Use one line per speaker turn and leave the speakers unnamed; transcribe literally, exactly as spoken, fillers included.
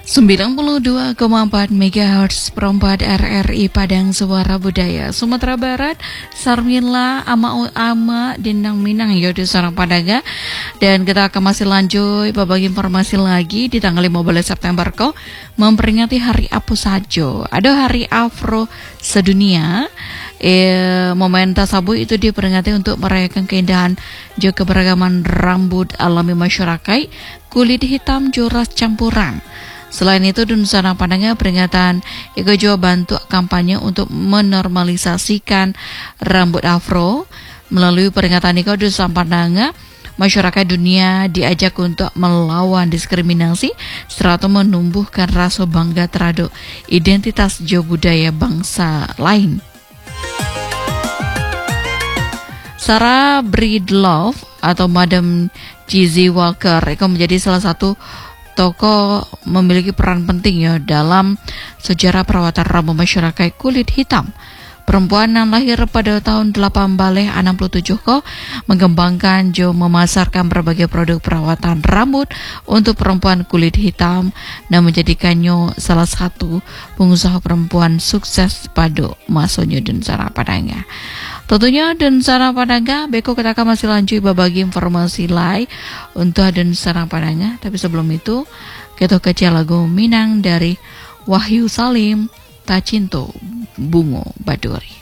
sembilan puluh dua koma empat megahertz perempat R R I Padang Suara Budaya Sumatera Barat, Sarmila Ama Ama Dindang Minang Yodi Sarang Padaga. Dan kita akan masih lanjut berbagi informasi lagi di tanggal lima belas September ko memperingati Hari Apu Sajo. Ada Hari Afro sedunia. Eh, momen tasabu itu diperingati untuk merayakan keindahan juga keberagaman rambut alami masyarakat kulit hitam joras campuran. Selain itu, Dunsana Padanga peringatan Eko Jawa bantu kampanye untuk menormalisasikan rambut afro. Melalui peringatan Eko Dunsana Padanga, masyarakat dunia diajak untuk melawan diskriminasi serta menumbuhkan rasa bangga terhadap identitas Jawa budaya bangsa lain. Sarah Breedlove atau Madam Gizzy Walker Eko menjadi salah satu tokoh memiliki peran penting ya dalam sejarah perawatan rambut masyarakat kulit hitam. Perempuan yang lahir pada tahun delapan baleh enam puluh tujuh ko mengembangkan jo memasarkan berbagai produk perawatan rambut untuk perempuan kulit hitam dan menjadikannya salah satu pengusaha perempuan sukses pada masanya Dunsana Padanga. Tentunya Dunsana Padanga, Beko kita akan masih lanjut berbagi informasi lain untuk Dunsana Padanga. Tapi sebelum itu, kita kecil lagu Minang dari Wahyu Salim, Tacinto Bungo Baduri.